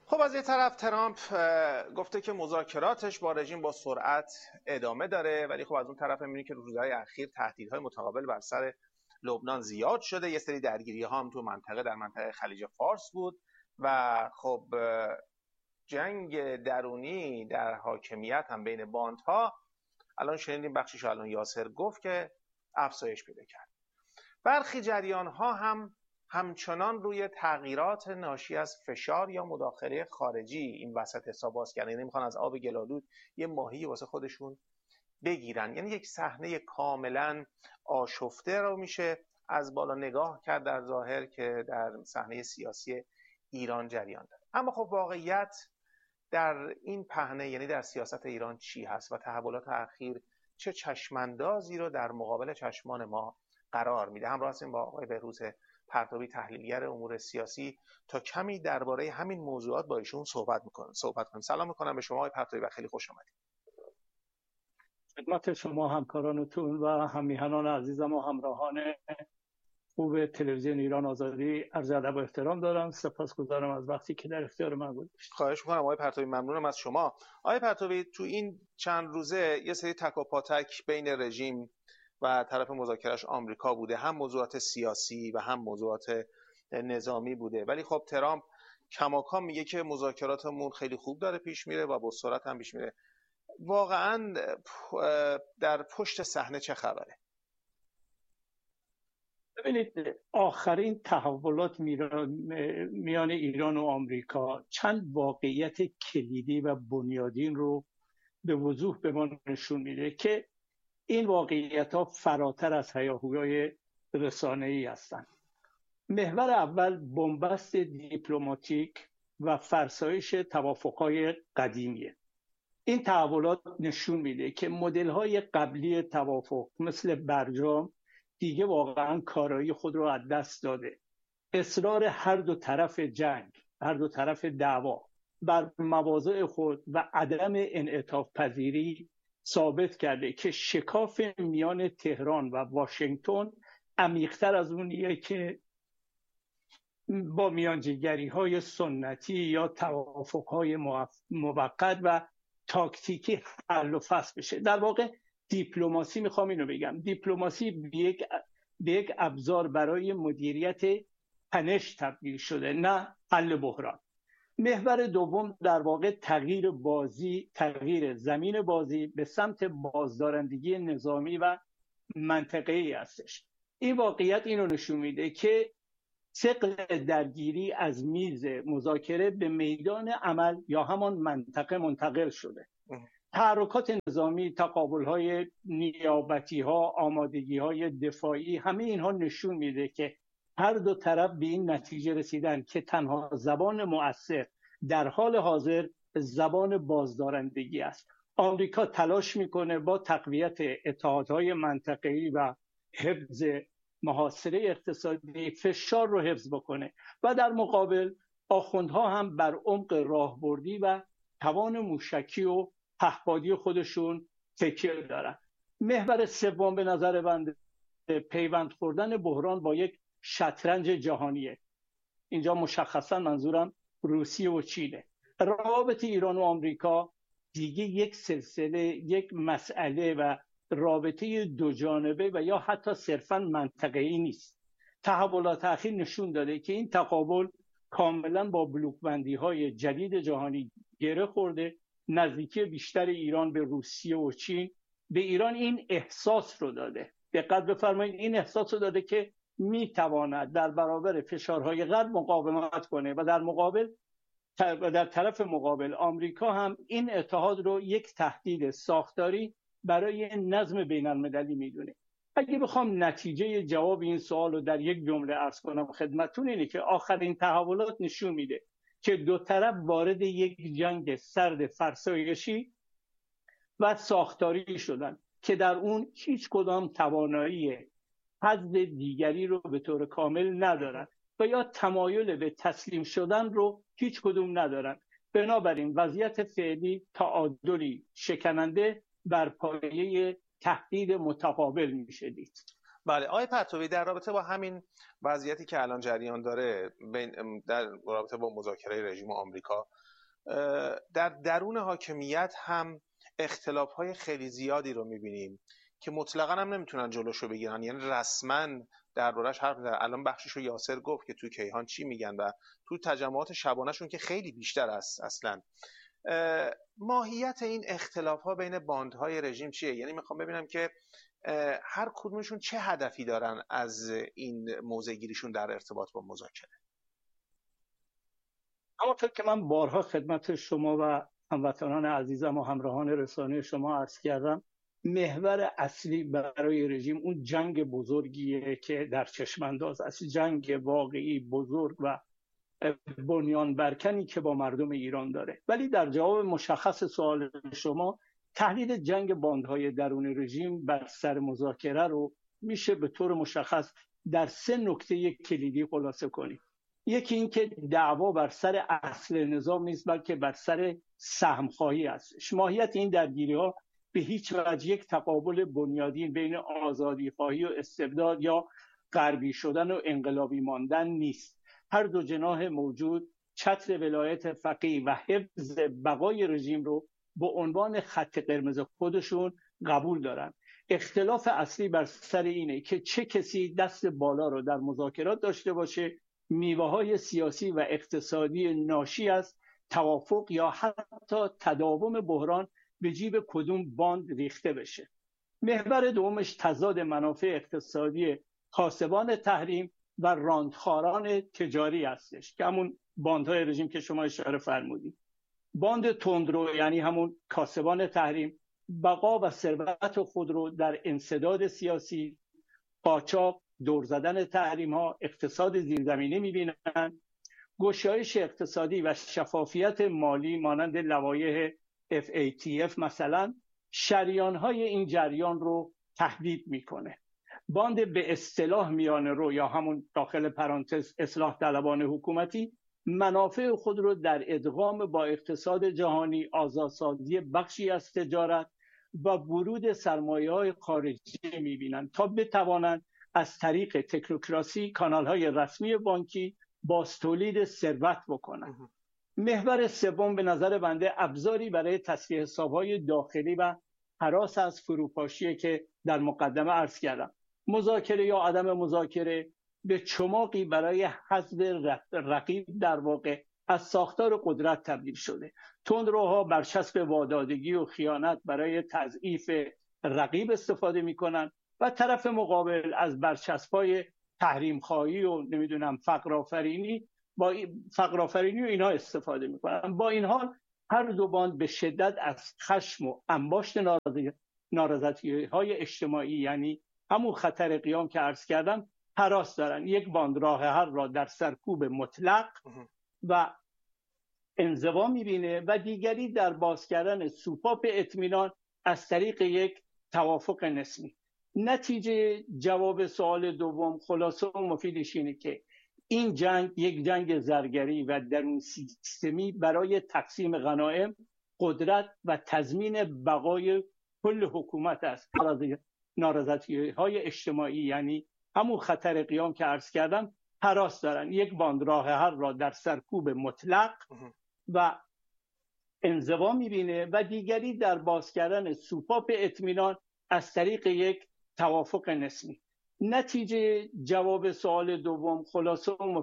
خب از یه طرف ترامپ گفته که مذاکراتش با رژیم با سرعت ادامه داره، ولی خب از اون طرف می‌بینی که روزهای اخیر تهدیدهای متقابل بر سر لبنان زیاد شده. یه سری درگیری‌ها هم تو در منطقه خلیج فارس بود و خب جنگ درونی در حاکمیت هم بین باندها الان شنیدیم بخشیش الان یاسر گفت که افزایش پیدا کرد. برخی جریان‌ها هم همچنان روی تغییرات ناشی از فشار یا مداخله خارجی این وسط حساب باز کردن، یعنی میخوان از آب گلالود یه ماهی واسه خودشون بگیرن. یعنی یک صحنه کاملا آشفته رو میشه از بالا نگاه کرد در ظاهر که در صحنه سیاسی ایران جریان داره. اما خب واقعیت در این پهنه، یعنی در سیاست ایران چی هست و تحولات اخیر چه چشماندازی رو در مقابل چشمان ما قرار میده؟ همراه هستیم با آقای بهروز پرتوی، تحلیلگر امور سیاسی، تا کمی درباره همین موضوعات با ایشون صحبت کنیم. سلام میکنم به شما آقای پرتوی و خیلی خوش آمدید. خدمت شما همکارانتون و هم‌میهنان عزیزم و همراهان خوب تلویزیون ایران آزادی عرض ادب و احترام دارم. سپاسگزارم از وقتی که در اختیار من گذاشتید. خواهش میکنم آقای پرتوی، ممنونم از شما. آقای پرتوی، تو این چند روزه یه سری تک و پاتک بین رژیم و طرف مذاکرهش آمریکا بوده، هم موضوعات سیاسی و هم موضوعات نظامی بوده، ولی خب ترامپ کماکان میگه که مذاکراتمون خیلی خوب داره پیش میره و با سرعت هم پیش میره. واقعا در پشت صحنه چه خبره؟ ببینید، آخرین تحولات میان ایران و آمریکا چند واقعیت کلیدی و بنیادین رو به وضوح به ما نشون میده که این واقعیت‌ها فراتر از هیاهوی‌های رسانه‌ای هستند. محور اول بنبست دیپلماتیک و فرسایش توافق‌های قدیمیه. این تحولات نشون میده که مدل‌های قبلی توافق مثل برجام دیگه واقعا کارایی خود رو از دست داده. اصرار هر دو طرف جنگ، هر دو طرف دعوا بر مواضع خود و عدم انعطاف پذیری ثابت کرده که شکاف میان تهران و واشنگتن عمیق‌تر از اونیه که با میانجیگری‌های سنتی یا توافق‌های موقت و تاکتیکی حل و فصل بشه. در واقع دیپلماسی، میخوام اینو بگم، دیپلماسی به یک ابزار برای مدیریت تنش تبدیل شده، نه حل بحران. محور دوم در واقع تغییر زمین بازی به سمت بازدارندگی نظامی و منطقه‌ای هستش. این واقعیت اینو نشون میده که ثقل درگیری از میز مذاکره به میدان عمل یا همان منطقه منتقل شده. تحرکات نظامی، تقابل‌های نیابتی‌ها، آمادگی‌های دفاعی، همه اینها نشون میده که هر دو طرف به این نتیجه رسیدن که تنها زبان مؤثر در حال حاضر زبان بازدارندگی است. آمریکا تلاش میکنه با تقویت اتحادهای منطقه‌ای و حفظ محاصره اقتصادی فشار رو حفظ بکنه و در مقابل آخوندها هم بر عمق راهبردی و توان موشکی و پهپادی خودشون تکیه دارن. محور سوم به نظر بنده پیوند خوردن بحران با یک شطرنج جهانیه. اینجا مشخصا منظورم روسیه و چینه. روابط ایران و آمریکا دیگه یک سلسله، یک مسئله و رابطه دو جانبه و یا حتی صرفاً منطقه‌ای نیست. تحولات اخیر نشون داده که این تقابل کاملا با بلوک‌بندی‌های جدید جهانی گره خورده. نزدیکی بیشتر ایران به روسیه و چین به ایران این احساس رو داده، دقت بفرمایید، این احساس رو داده که میتواند در برابر فشارهای غرب مقاومت کنه و در طرف مقابل آمریکا هم این اتحاد رو یک تهدید ساختاری برای نظم بین المللی میدونه. اگه بخوام نتیجه جواب این سوال رو در یک جمله عرض کنم خدمتتون، اینه که آخرین تحولات نشون میده که دو طرف وارد یک جنگ سرد فرسایشی و ساختاری شدن که در اون هیچ کدام توانایی حد دیگری رو به طور کامل ندارن و یا تمایل به تسلیم شدن رو هیچ کدوم ندارن. بنابراین وضعیت فعلی تعادلی شکننده بر پایه تهدید متقابل میشه دید. بله آقای پرتوی، در رابطه با همین وضعیتی که الان جریان داره در رابطه با مذاکره رژیم آمریکا، در درون حاکمیت هم اختلاف‌های خیلی زیادی رو می‌بینیم که مطلقاً هم نمیتونن جلوشو بگیرن، یعنی رسما دربارش حرف می‌زنن. الان بخشیشو یاسر گفت که تو کیهان چی میگن و تو تجمعات شبانه‌شون که خیلی بیشتر است اصلا. ماهیت این اختلاف‌ها بین باندهای رژیم چیه؟ یعنی میخوام ببینم که هر کدومشون چه هدفی دارن از این موضع گیریشون در ارتباط با مذاکره. همونطور که من بارها خدمت شما و هموطنان عزیزم و همراهان رسانه شما عرض کردم، محور اصلی برای رژیم اون جنگ بزرگیه که در چشم انداز است، جنگ واقعی بزرگ و بنیان برکنی که با مردم ایران داره. ولی در جواب مشخص سوال شما، تحلیل جنگ باندهای درون رژیم بر سر مذاکره رو میشه به طور مشخص در 3 نکته کلیدی خلاصه کنیم. یکی این که دعوا بر سر اصل نظام نیست، بلکه بر سر سهمخواهی است. ماهیت این درگیری‌ها به هیچ وجه یک تقابل بنیادین بین آزادی‌خواهی و استبداد یا غربی شدن و انقلابی ماندن نیست. هر دو جناح موجود چتر ولایت فقیه و حفظ بقای رژیم رو به عنوان خط قرمز خودشون قبول دارن. اختلاف اصلی بر سر اینه که چه کسی دست بالا رو در مذاکرات داشته باشه، میوه‌های سیاسی و اقتصادی ناشی از توافق یا حتی تداوم بحران به جیب کدوم باند ریخته بشه. محور دومش تضاد منافع اقتصادی کاسبان تحریم و راندخاران تجاری هستش که همون باندهای رژیم که شما اشاره فرمودید. باند تندرو یعنی همون کاسبان تحریم بقا و ثروت خود رو در انسداد سیاسی، قاچاق، دور زدن تحریم ها، اقتصاد زیرزمینی میبینن. گشایش اقتصادی و شفافیت مالی مانند لوایح FATF مثلا شریان های این جریان رو تهدید میکنه. باند به اصطلاح میانه رو یا همون داخل پرانتز اصلاح طلبان حکومتی منافع خود رو در ادغام با اقتصاد جهانی، آزادسازی بخشی از تجارت و ورود سرمایه‌های خارجی می‌بینند تا بتوانند از طریق تکنوکراسی کانال‌های رسمی بانکی بازتولید ثروت بکنند. محور سوم به نظر بنده ابزاری برای تصفیه حساب‌های داخلی و هراس از فروپاشی که در مقدمه عرض کردم. مذاکره یا عدم مذاکره به چماقی برای حذف رقیب در واقع از ساختار قدرت تبدیل شده. تندروها برچسب وادادگی و خیانت برای تضعیف رقیب استفاده می‌کنند و طرف مقابل از برچسب‌های تحریم‌خواهی و نمیدونم فقرآفرینی و اینا استفاده می‌کنند. با این حال هر دو باند به شدت از خشم و انباشت نارضایتی‌های اجتماعی یعنی همون خطر قیام که عرض کردم هراس دارن. یک باند راه حل را در سرکوب مطلق و انزوا میبینه و دیگری در باز کردن سوپاپ اطمینان از طریق یک توافق نسبی. نتیجه جواب سوال دوم خلاصه و مفیدش اینه که این جنگ یک جنگ زرگری و درون سیستمی برای تقسیم غنایم، قدرت و تضمین بقای کل حکومت است. نارضایتی‌های اجتماعی یعنی همون خطر قیام که عرض کردم هراس دارن. یک باند راه حل را در سرکوب مطلق و انزوا میبینه و دیگری در باز کردن سوپاپ اطمینان از طریق یک توافق نسبی. نتیجه جواب سوال دوم خلاصه